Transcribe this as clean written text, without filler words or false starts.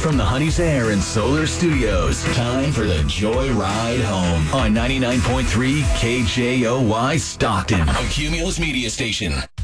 from the Honey's Air and Solar Studios. Time for the Joy Ride Home on 99.3 KJOY Stockton, a Cumulus media station.